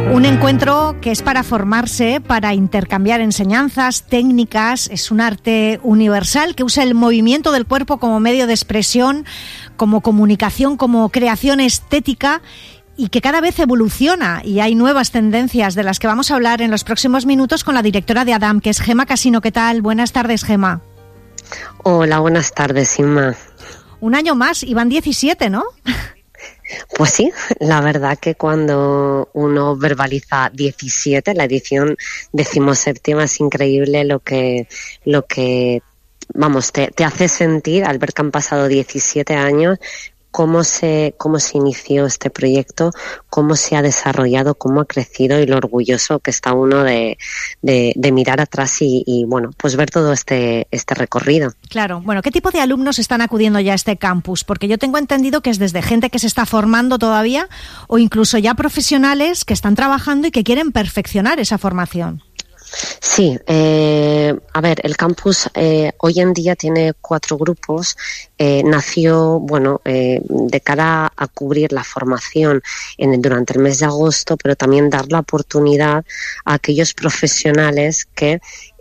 Un encuentro que es para formarse, para intercambiar enseñanzas, técnicas. Es un arte universal que usa el movimiento del cuerpo como medio de expresión, como comunicación, como creación estética, y que cada vez evoluciona, y hay nuevas tendencias de las que vamos a hablar en los próximos minutos con la directora de ADAM, que es Gemma Casino. ¿Qué tal? Buenas tardes, Gemma. Hola, buenas tardes, Inma. Un año más, y van 17, ¿no? Pues sí, la verdad que cuando uno verbaliza 17, la edición 17ª, es increíble lo que vamos, te hace sentir al ver que han pasado 17 años, cómo se inició este proyecto, cómo se ha desarrollado, cómo ha crecido, y lo orgulloso que está uno de mirar atrás y bueno, pues ver todo este recorrido. Claro. Bueno, ¿qué tipo de alumnos están acudiendo ya a este campus? Porque yo tengo entendido que es desde gente que se está formando todavía, o incluso ya profesionales que están trabajando y que quieren perfeccionar esa formación. Sí, a ver, el campus hoy en día tiene 4 grupos. Nació, de cara a cubrir la formación durante el mes de agosto, pero también dar la oportunidad a aquellos profesionales que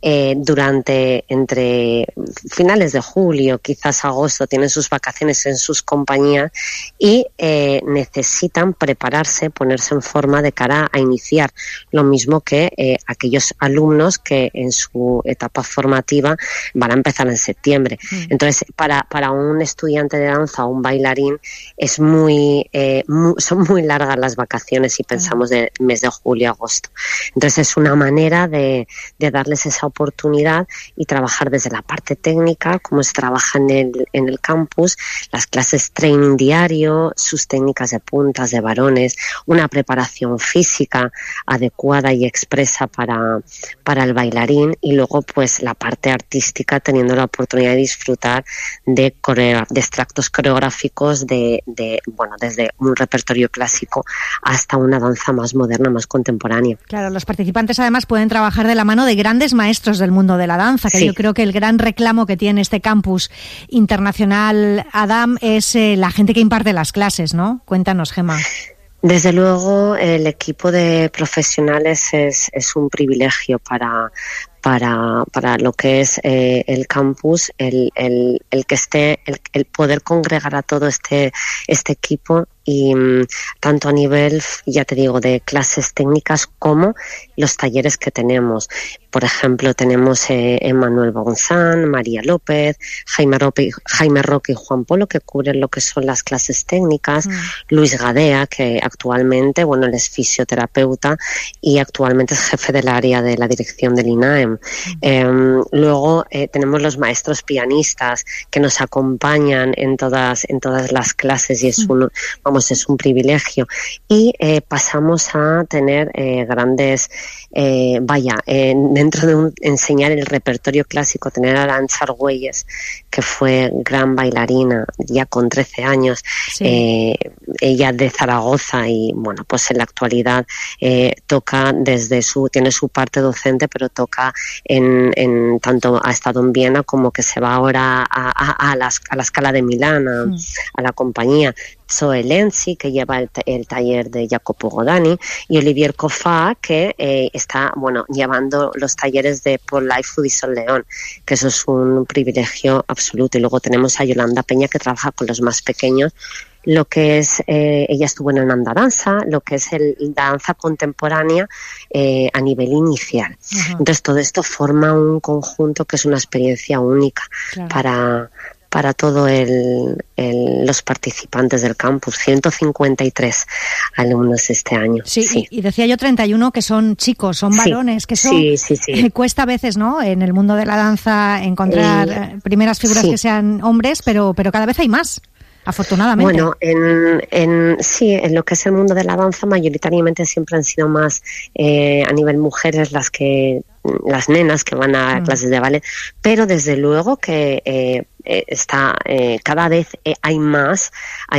entre finales de julio, quizás agosto, tienen sus vacaciones en sus compañías y necesitan prepararse, ponerse en forma de cara a iniciar. Lo mismo que aquellos alumnos que en su etapa formativa van a empezar en septiembre. Entonces, para un estudiante de danza o un bailarín son muy largas las vacaciones si pensamos del mes de julio a agosto. Entonces, es una manera de darles esa oportunidad y trabajar desde la parte técnica, como se trabaja en el campus, las clases training diario, sus técnicas de puntas, de varones, una preparación física adecuada y expresa para el bailarín, y luego pues la parte artística, teniendo la oportunidad de disfrutar de extractos coreográficos desde un repertorio clásico hasta una danza más moderna, más contemporánea. Claro, los participantes además pueden trabajar de la mano de grandes maestros del mundo de la danza, que sí. Yo creo que el gran reclamo que tiene este campus internacional ADAM es la gente que imparte las clases, ¿no? Cuéntanos, Gemma. Desde luego, el equipo de profesionales es un privilegio para lo que es el campus, el poder congregar a todo este equipo, y tanto a nivel, ya te digo, de clases técnicas como los talleres que tenemos. Por ejemplo, tenemos Emmanuel Bonzán, María López, Jaime Roque y Juan Polo, que cubren lo que son las clases técnicas, Luis Gadea, que actualmente, él es fisioterapeuta y actualmente es jefe del área de la dirección del INAEM. Luego tenemos los maestros pianistas que nos acompañan en todas las clases, y es un privilegio. Y pasamos a tener grandes, dentro de enseñar el repertorio clásico, tener a Arantxa Argüelles, que fue gran bailarina ya con 13 años, sí. Ella de Zaragoza, y pues en la actualidad toca tiene su parte docente, pero toca en tanto ha estado en Viena como que se va ahora a la Scala de Milán, a la compañía. Zoe Lenzi, que lleva el taller de Jacopo Godani, y Olivier Coffat, que está llevando los talleres de Paul Life y Sol León, que eso es un privilegio absoluto. Y luego tenemos a Yolanda Peña, que trabaja con los más pequeños, lo que es, ella estuvo en el Andadanza, lo que es el danza contemporánea a nivel inicial. Uh-huh. Entonces todo esto forma un conjunto que es una experiencia única, claro, para todos los participantes del campus. 153 alumnos este año. Sí. Y decía yo 31 que son chicos, son varones, que eso cuesta a veces, ¿no? En el mundo de la danza encontrar primeras figuras que sean hombres, pero cada vez hay más. Afortunadamente. En lo que es el mundo de la danza, mayoritariamente siempre han sido más a nivel mujeres las nenas que van a clases de ballet, pero desde luego que cada vez hay más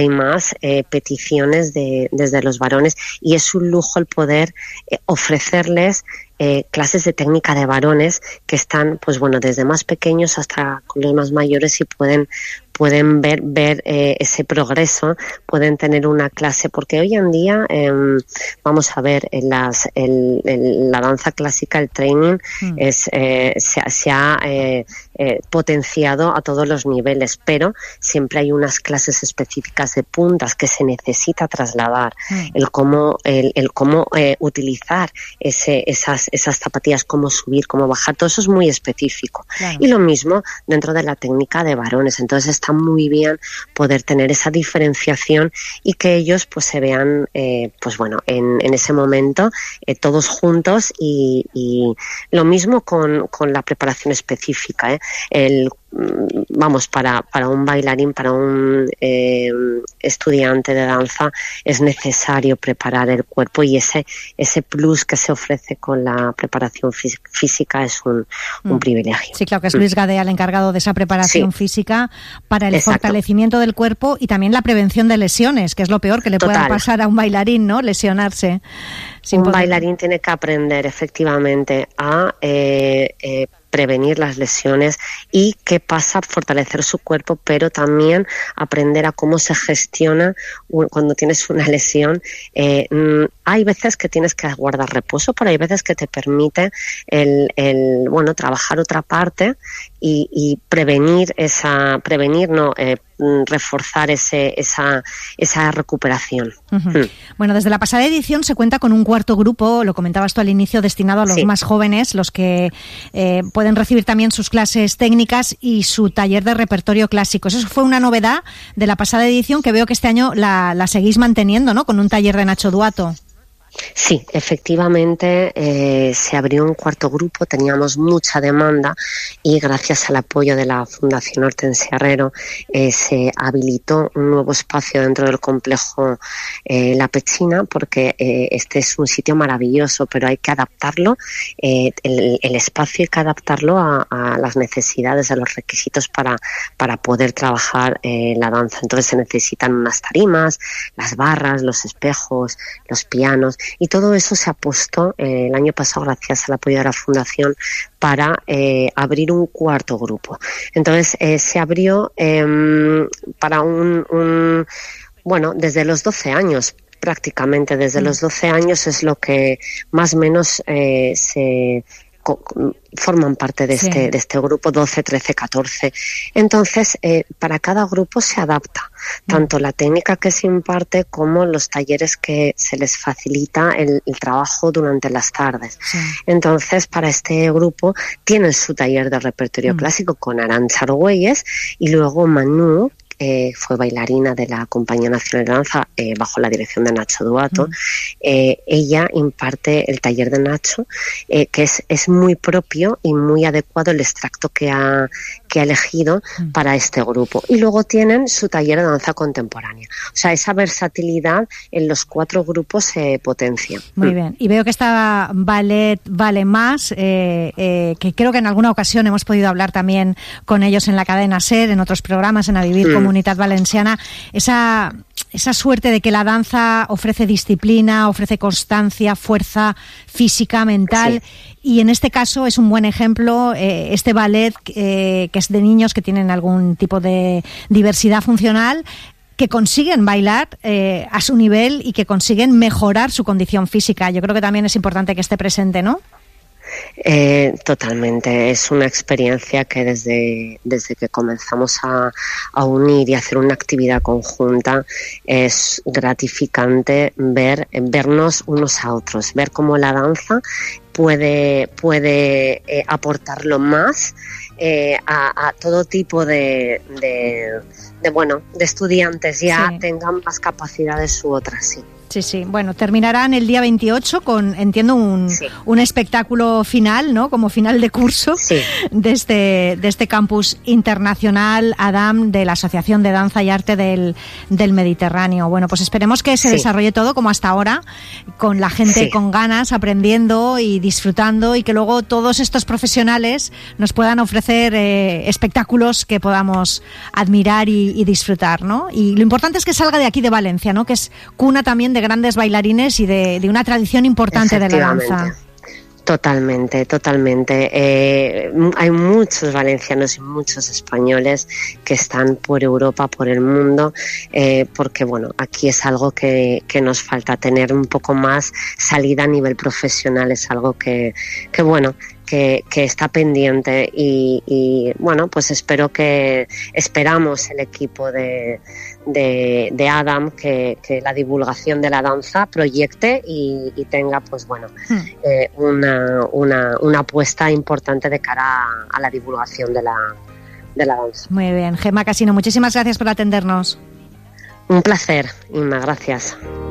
peticiones desde los varones, y es un lujo el poder ofrecerles clases de técnica de varones que están, desde más pequeños hasta los más mayores, y pueden pueden ver ese progreso, pueden tener una clase, porque hoy en día, vamos a ver, en la danza clásica, el training se ha potenciado a todos los niveles, pero siempre hay unas clases específicas de puntas que se necesita trasladar, el cómo utilizar esas zapatillas, cómo subir, cómo bajar, todo eso es muy específico. Claro. Y lo mismo dentro de la técnica de varones, entonces está muy bien poder tener esa diferenciación y que ellos pues se vean pues bueno, en ese momento todos juntos y lo mismo con la preparación específica, vamos, para un bailarín, para un estudiante de danza es necesario preparar el cuerpo, y ese plus que se ofrece con la preparación física es un privilegio. Sí, claro, que es Luis Gadea el encargado de esa preparación física para el fortalecimiento del cuerpo y también la prevención de lesiones, que es lo peor que le pueda pasar a un bailarín, ¿no? Lesionarse. Bailarín tiene que aprender efectivamente a prevenir las lesiones y qué pasa, fortalecer su cuerpo, pero también aprender a cómo se gestiona cuando tienes una lesión. Hay veces que tienes que guardar reposo, pero hay veces que te permite bueno, trabajar otra parte y reforzar esa recuperación. Bueno, desde la pasada edición se cuenta con un cuarto grupo, lo comentabas tú al inicio, destinado a los más jóvenes, los que pueden recibir también sus clases técnicas y su taller de repertorio clásico. Eso fue una novedad de la pasada edición que veo que este año la seguís manteniendo, ¿no? Con un taller de Nacho Duato. Sí, efectivamente se abrió un cuarto grupo, teníamos mucha demanda y gracias al apoyo de la Fundación Hortensia Herrero se habilitó un nuevo espacio dentro del complejo La Pechina, porque este es un sitio maravilloso, pero hay que adaptarlo, el espacio hay que adaptarlo a las necesidades, a los requisitos para poder trabajar la danza. Entonces se necesitan unas tarimas, las barras, los espejos, los pianos, y todo eso se apostó el año pasado gracias al apoyo de la Fundación para abrir un cuarto grupo. Entonces se abrió para bueno, desde los 12 años, prácticamente desde los 12 años es lo que más o menos forman parte de este grupo, 12, 13, 14. Entonces, para cada grupo se adapta tanto la técnica que se imparte como los talleres que se les facilita el trabajo durante las tardes. Entonces, para este grupo tienen su taller de repertorio clásico con Arantxa Argüelles, y luego Manu, fue bailarina de la Compañía Nacional de Danza bajo la dirección de Nacho Duato. Ella imparte el taller de Nacho, que es muy propio y muy adecuado el extracto que ha elegido para este grupo. Y luego tienen su taller de danza contemporánea. O sea, esa versatilidad en los 4 grupos se potencia. Muy bien. Y veo que está Ballet Vale Más, que creo que en alguna ocasión hemos podido hablar también con ellos en la cadena SER, en otros programas, en A Vivir Comunitat Valenciana. Esa suerte de que la danza ofrece disciplina, ofrece constancia, fuerza física, mental, y en este caso es un buen ejemplo este ballet que es de niños que tienen algún tipo de diversidad funcional, que consiguen bailar a su nivel y que consiguen mejorar su condición física. Yo creo que también es importante que esté presente, ¿no? Totalmente, es una experiencia que desde que comenzamos a unir y hacer una actividad conjunta es gratificante vernos unos a otros, ver cómo la danza puede aportarlo más a todo tipo de estudiantes, ya tengan más capacidades u otras, sí. Sí. Bueno, terminarán el día 28 con, entiendo, un espectáculo final, ¿no? Como final de curso de este campus internacional ADAM de la Asociación de Danza y Arte del Mediterráneo. Bueno, pues esperemos que se desarrolle todo como hasta ahora, con la gente con ganas, aprendiendo y disfrutando, y que luego todos estos profesionales nos puedan ofrecer espectáculos que podamos admirar y disfrutar, ¿no? Y lo importante es que salga de aquí, de Valencia, ¿no? Que es cuna también de grandes bailarines y de una tradición importante de la danza. Totalmente, totalmente. Hay muchos valencianos y muchos españoles que están por Europa, por el mundo, porque bueno, aquí es algo que nos falta, tener un poco más salida a nivel profesional, es algo que bueno, que está pendiente y bueno, pues esperamos el equipo de Adam que la divulgación de la danza proyecte y tenga pues bueno una apuesta importante de cara a la divulgación de la danza. Muy bien, Gemma Casino, muchísimas gracias por atendernos. Un placer, Inma, gracias.